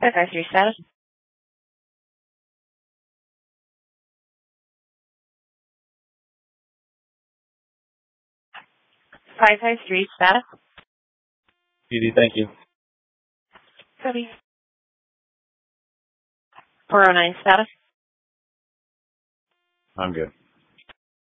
553 status. 553 status. PD, thank you. Copy. 409 status. I'm good.